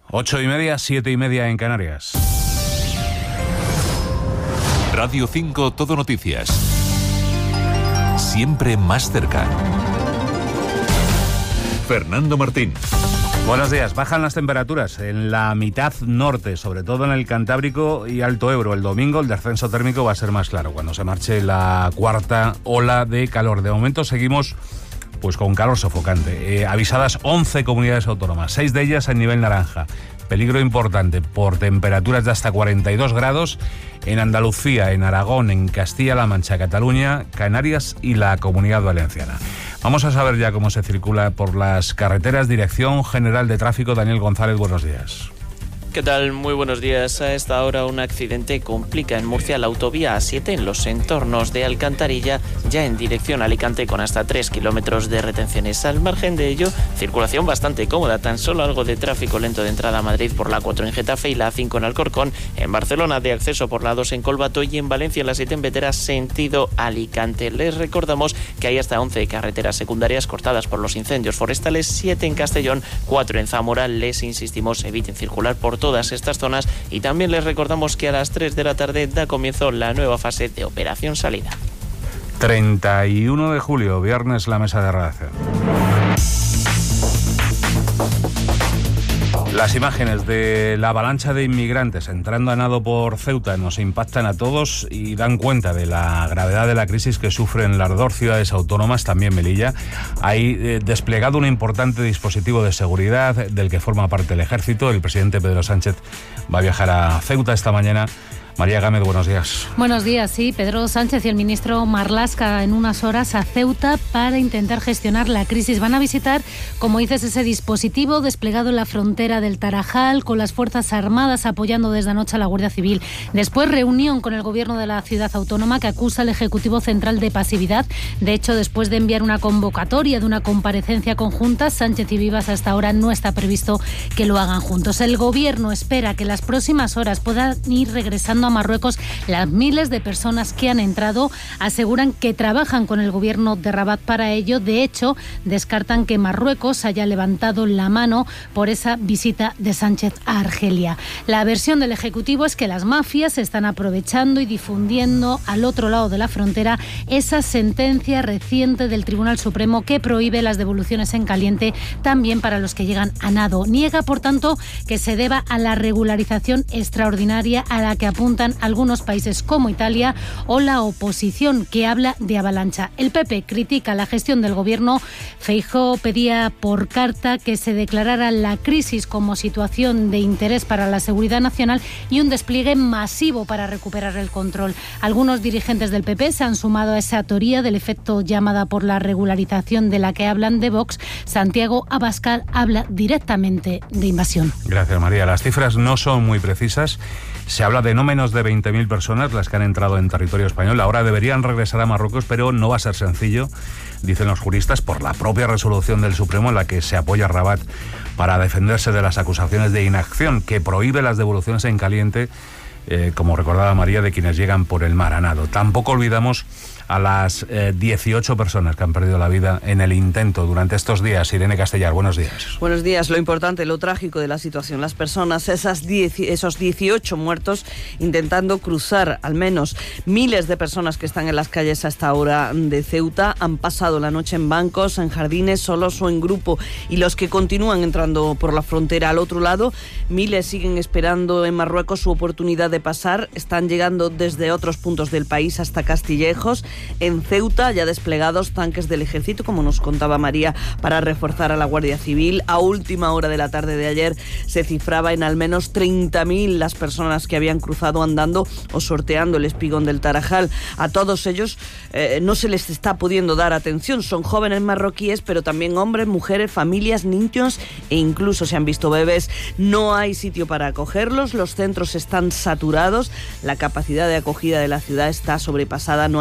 8:30, 7:30 en Canarias. Radio 5 Todo Noticias. Siempre más cerca. Fernando Martín. Buenos días. Bajan las temperaturas en la mitad norte, sobre todo en el Cantábrico y Alto Ebro. El domingo el descenso térmico va a ser más claro cuando se marche la cuarta ola de calor. De momento seguimos pues con calor sofocante. Avisadas 11 comunidades autónomas, 6 de ellas en nivel naranja. Peligro importante por temperaturas de hasta 42 grados en Andalucía, en Aragón, en Castilla-La Mancha, Cataluña, Canarias y la Comunidad Valenciana. Vamos a saber ya cómo se circula por las carreteras. Dirección General de Tráfico, Daniel González, buenos días. ¿Qué tal? Muy buenos días. A esta hora un accidente complica en Murcia la autovía A7 en los entornos de Alcantarilla, ya en dirección a Alicante con hasta 3 kilómetros de retenciones. Al margen de ello, circulación bastante cómoda, tan solo algo de tráfico lento de entrada a Madrid por la 4 en Getafe y la A5 en Alcorcón, en Barcelona de acceso por la 2 en Colbato y en Valencia la 7 en Vetera sentido Alicante. Les recordamos que hay hasta 11 carreteras secundarias cortadas por los incendios forestales, 7 en Castellón, 4 en Zamora. Les insistimos, eviten circular por todas estas zonas y también les recordamos que a las 3 de la tarde da comienzo la nueva fase de Operación Salida. 31 de julio, viernes, la mesa de redacción. Las imágenes de la avalancha de inmigrantes entrando a nado por Ceuta nos impactan a todos y dan cuenta de la gravedad de la crisis que sufren las dos ciudades autónomas, también Melilla. Hay desplegado un importante dispositivo de seguridad del que forma parte el Ejército. El presidente Pedro Sánchez va a viajar a Ceuta esta mañana. María Gámez, buenos días. Buenos días, sí. Pedro Sánchez y el ministro Marlaska en unas horas a Ceuta para intentar gestionar la crisis. Van a visitar, como dices, ese dispositivo desplegado en la frontera del Tarajal con las Fuerzas Armadas apoyando desde anoche a la Guardia Civil. Después, reunión con el gobierno de la ciudad autónoma que acusa al Ejecutivo Central de pasividad. De hecho, después de enviar una convocatoria de una comparecencia conjunta, Sánchez y Vivas hasta ahora no está previsto que lo hagan juntos. El gobierno espera que en las próximas horas puedan ir regresando a Marruecos las miles de personas que han entrado. Aseguran que trabajan con el gobierno de Rabat para ello. De hecho, descartan que Marruecos haya levantado la mano por esa visita de Sánchez a Argelia. La versión del Ejecutivo es que las mafias están aprovechando y difundiendo al otro lado de la frontera esa sentencia reciente del Tribunal Supremo que prohíbe las devoluciones en caliente también para los que llegan a nado. Niega, por tanto, que se deba a la regularización extraordinaria a la que apuntan algunos países como Italia o la oposición, que habla de avalancha. El PP critica la gestión del gobierno. Feijóo pedía por carta que se declarara la crisis como situación de interés para la seguridad nacional y un despliegue masivo para recuperar el control. Algunos dirigentes del PP se han sumado a esa teoría del efecto llamada por la regularización de la que hablan de Vox. Santiago Abascal habla directamente de invasión. Gracias, María. Las cifras no son muy precisas. Se habla de no menos de 20.000 personas las que han entrado en territorio español. Ahora deberían regresar a Marruecos, pero no va a ser sencillo, dicen los juristas, por la propia resolución del Supremo en la que se apoya Rabat para defenderse de las acusaciones de inacción que prohíbe las devoluciones en caliente, como recordaba María, de quienes llegan por el mar a nado. Tampoco olvidamos a las 18 personas que han perdido la vida en el intento durante estos días. Irene Castellar, buenos días. Buenos días. Lo importante, lo trágico de la situación, las personas, esos 18 muertos intentando cruzar, al menos miles de personas que están en las calles a esta hora de Ceuta, han pasado la noche en bancos, en jardines, solos o en grupo, y los que continúan entrando por la frontera al otro lado, miles siguen esperando en Marruecos su oportunidad de pasar, están llegando desde otros puntos del país hasta Castillejos. En Ceuta ya desplegados tanques del ejército, como nos contaba María, para reforzar a la Guardia Civil. A última hora de la tarde de ayer se cifraba en al menos 30.000 las personas que habían cruzado andando o sorteando el espigón del Tarajal. A todos ellos no se les está pudiendo dar atención. Son jóvenes marroquíes, pero también hombres, mujeres, familias, niños e incluso se han visto bebés. No hay sitio para acogerlos, los centros están saturados, la capacidad de acogida de la ciudad está sobrepasada, no hay posibilidad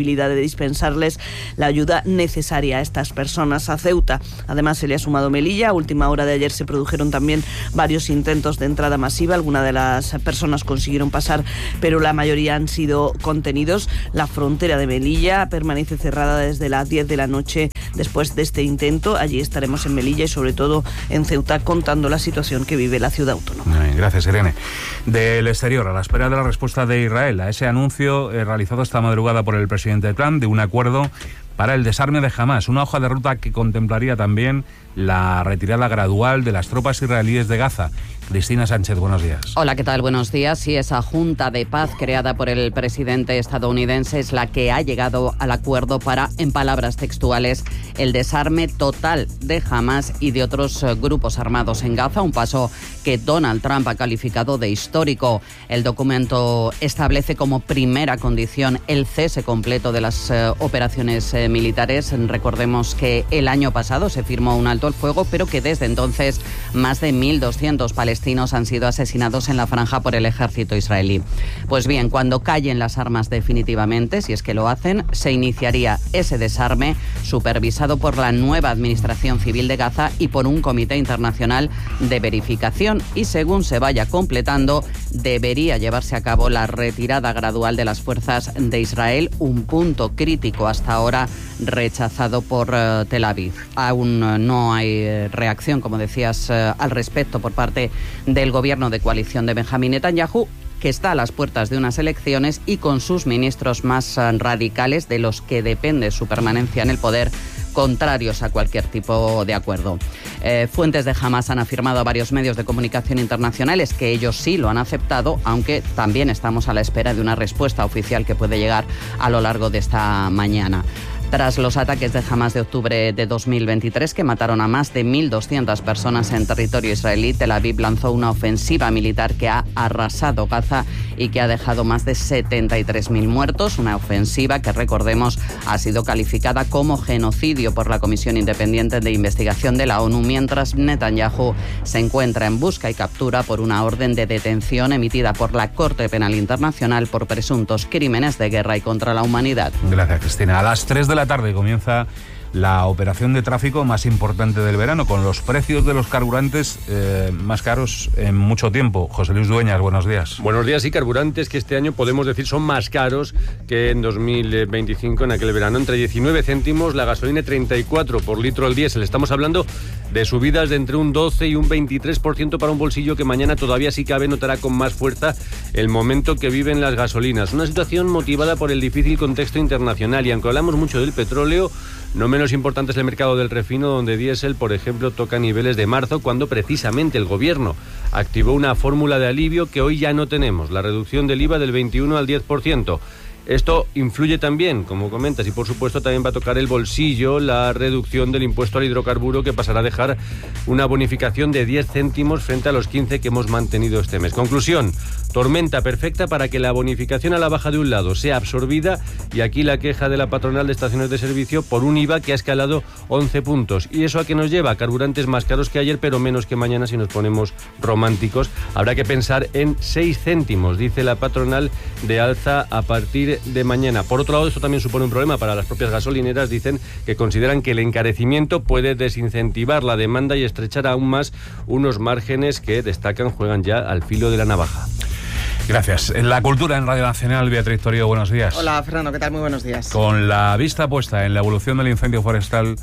posibilidad de dispensarles la ayuda necesaria a estas personas. A Ceuta, además, se le ha sumado Melilla. A última hora de ayer se produjeron también varios intentos de entrada masiva. Algunas de las personas consiguieron pasar, pero la mayoría han sido contenidos. La frontera de Melilla permanece cerrada desde las 10 de la noche después de este intento. Allí estaremos en Melilla y sobre todo en Ceuta contando la situación que vive la ciudad autónoma. Gracias, Irene. Del exterior, a la espera de la respuesta de Israel a ese anuncio realizado esta madrugada por el presidente Trump de un acuerdo para el desarme de Hamás, una hoja de ruta que contemplaría también la retirada gradual de las tropas israelíes de Gaza. Cristina Sánchez, buenos días. Hola, ¿qué tal? Buenos días. Y esa Junta de Paz creada por el presidente estadounidense es la que ha llegado al acuerdo para, en palabras textuales, el desarme total de Hamás y de otros grupos armados en Gaza, un paso que Donald Trump ha calificado de histórico. El documento establece como primera condición el cese completo de las operaciones militares. Recordemos que el año pasado se firmó un alto el fuego, pero que desde entonces más de 1.200 palestinos han sido asesinados en la franja por el ejército israelí. Pues bien, cuando callen las armas definitivamente, si es que lo hacen, se iniciaría ese desarme supervisado por la nueva Administración Civil de Gaza y por un comité internacional de verificación. Y según se vaya completando, debería llevarse a cabo la retirada gradual de las fuerzas de Israel, un punto crítico hasta ahora rechazado por Tel Aviv. Aún no hay reacción, como decías, al respecto por parte del gobierno de coalición de Benjamín Netanyahu, que está a las puertas de unas elecciones y con sus ministros más radicales, de los que depende su permanencia en el poder, contrarios a cualquier tipo de acuerdo. Fuentes de Hamás han afirmado a varios medios de comunicación internacionales que ellos sí lo han aceptado, aunque también estamos a la espera de una respuesta oficial que puede llegar a lo largo de esta mañana. Tras los ataques de Hamás de octubre de 2023, que mataron a más de 1.200 personas en territorio israelí, Tel Aviv lanzó una ofensiva militar que ha arrasado Gaza y que ha dejado más de 73.000 muertos. Una ofensiva que, recordemos, ha sido calificada como genocidio por la Comisión Independiente de Investigación de la ONU, mientras Netanyahu se encuentra en busca y captura por una orden de detención emitida por la Corte Penal Internacional por presuntos crímenes de guerra y contra la humanidad. Gracias, Cristina. A las 3 de la tarde comienza la operación de tráfico más importante del verano, con los precios de los carburantes más caros en mucho tiempo. José Luis Dueñas, buenos días. Buenos días. Y carburantes que este año podemos decir son más caros que en 2025, en aquel verano. Entre 19 céntimos la gasolina, 34 por litro el diésel. Estamos hablando de subidas de entre un 12 y un 23% para un bolsillo que mañana todavía, si cabe, notará con más fuerza el momento que viven las gasolinas. Una situación motivada por el difícil contexto internacional. Y aunque hablamos mucho del petróleo, no menos importante es el mercado del refino, donde diésel, por ejemplo, toca niveles de marzo, cuando precisamente el gobierno activó una fórmula de alivio que hoy ya no tenemos, la reducción del IVA del 21 al 10%. Esto influye también, como comentas, y por supuesto también va a tocar el bolsillo la reducción del impuesto al hidrocarburo, que pasará a dejar una bonificación de 10 céntimos frente a los 15 que hemos mantenido este mes. Conclusión, tormenta perfecta para que la bonificación a la baja de un lado sea absorbida, y aquí la queja de la patronal de estaciones de servicio por un IVA que ha escalado 11 puntos. ¿Y eso a qué nos lleva? Carburantes más caros que ayer, pero menos que mañana si nos ponemos románticos. Habrá que pensar en 6 céntimos, dice la patronal, de alza a partir de mañana. Por otro lado, esto también supone un problema para las propias gasolineras. Dicen que consideran que el encarecimiento puede desincentivar la demanda y estrechar aún más unos márgenes que, destacan, juegan ya al filo de la navaja. Gracias. En la cultura en Radio Nacional, Beatriz Torío, buenos días. Hola, Fernando, ¿qué tal? Muy buenos días. Con la vista puesta en la evolución del incendio forestal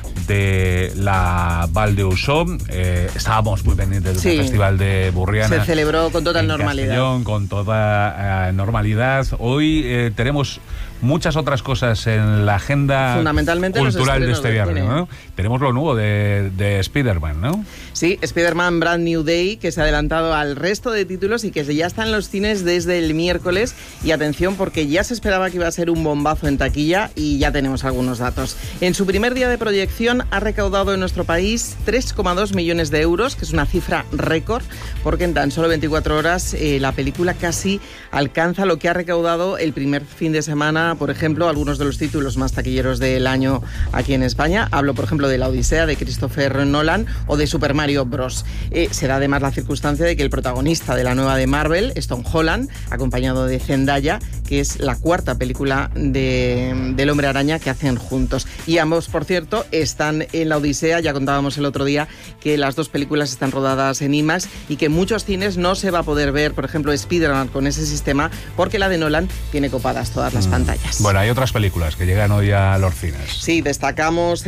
de la Val de Uixó, estábamos muy pendientes del Festival de Burriana. Se celebró con total normalidad. Castellón, con toda normalidad. Hoy tenemos muchas otras cosas en la agenda cultural de este viernes, ¿no? Tenemos lo nuevo de Spider-Man, ¿no? Sí, Spider-Man Brand New Day, que se ha adelantado al resto de títulos y que ya está en los cines desde el miércoles. Y atención, porque ya se esperaba que iba a ser un bombazo en taquilla y ya tenemos algunos datos. En su primer día de proyección ha recaudado en nuestro país 3,2 millones de euros, que es una cifra récord, porque en tan solo 24 horas la película casi alcanza lo que ha recaudado el primer fin de semana semana, por ejemplo, algunos de los títulos más taquilleros del año aquí en España. Hablo, por ejemplo, de La Odisea de Christopher Nolan o de Super Mario Bros. Se da además la circunstancia de que el protagonista de la nueva de Marvel es Tom Holland, acompañado de Zendaya, que es la cuarta película del Hombre Araña que hacen juntos. Y ambos, por cierto, están en La Odisea. Ya contábamos el otro día que las dos películas están rodadas en IMAX y que en muchos cines no se va a poder ver, por ejemplo, Spider-Man con ese sistema, porque la de Nolan tiene copadas todas las pantallas. Bueno, hay otras películas que llegan hoy a los cines. Sí, destacamos